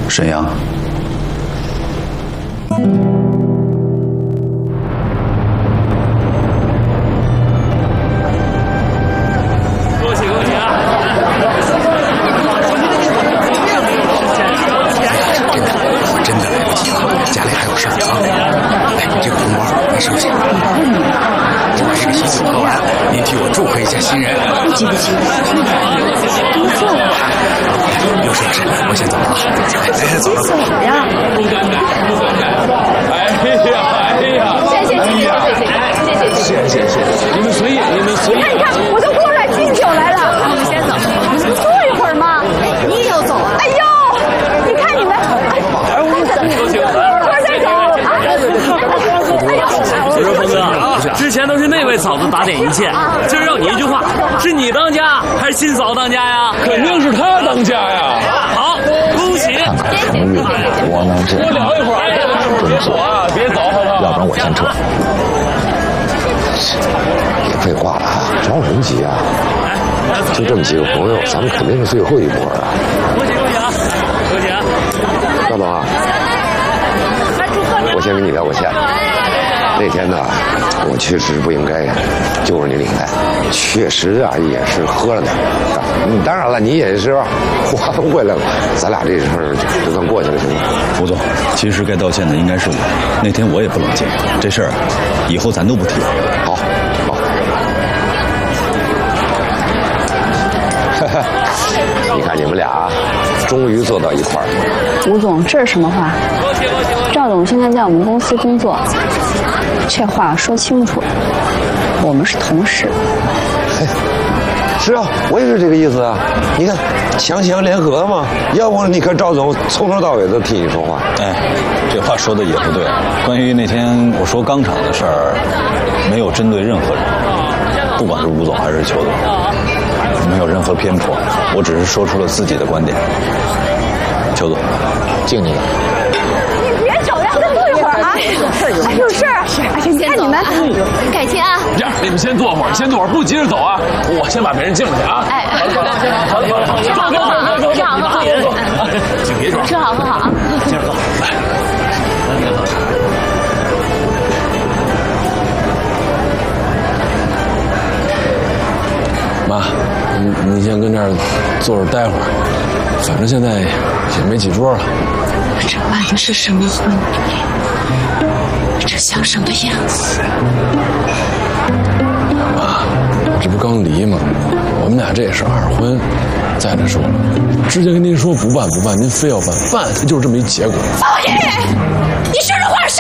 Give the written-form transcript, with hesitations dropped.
沈阳。 恭喜恭喜啊！ 我真的来不及了，家里还有事儿啊！哎，这个红包您收下。我这个喜酒喝完，您替我祝贺一下新人。 不急不急，多坐会儿。 有事有事，我先走了啊！哎，走了走了。 走呀！ 谢谢，你们随意， 你看，我都过来敬酒来了。你们先走，不坐一会儿吗？你也要走啊？哎呦，你看你们， 我说峰哥，之前都是那位嫂子打点一切，今儿要你一句话，是你当家还是新嫂当家呀？ 肯定是他当家呀！ 好，恭喜！ 窝囊劲， 多聊一会儿，别走好不好？ 要不然我先撤。 别废话了，着什么急啊？就这么几个朋友，咱们肯定是最后一波啊！ 恭喜啊！恭喜啊！ 赵总啊，我先给你道个歉。那天呢，我确实不应该揪着你领带，确实啊也是喝了点。当然了，你也是话都过来了，咱俩这事儿就算过去了，行吗？ 胡总，其实该道歉的应该是我，那天我也不冷静，这事儿以后咱都不提了。 好，好。你看你们俩终于坐到一块儿了。 吴总，这是什么话？赵总现在在我们公司工作，这话说清楚，我们是同事。 是啊，我也是这个意思啊。你看，强强联合嘛，要不你看赵总从头到尾都替你说话。 哎，这话说的也不对。关于那天我说钢厂的事儿，没有针对任何人，不管是吴总还是裘总，没有任何偏颇，我只是说出了自己的观点。裘总，敬你了。 你别走呀，再坐一会儿啊！哎，有事儿。哎，你看你们，改天啊。 这样，你们先坐会儿，不急着走啊！我先把别人敬出去啊！ 哎，好，吃好喝好啊，吃好喝好， 请别装， 吃好喝好啊！ 接着喝，来。妈，你先跟这儿坐着待会儿，反正现在也没几桌了。 这办的是什么婚礼？这像什么样子？ 妈，这不刚离吗？我们俩这也是二婚。再者说了，之前跟您说不办，您非要办，办它就是这么一结果。 方毅，你说这话是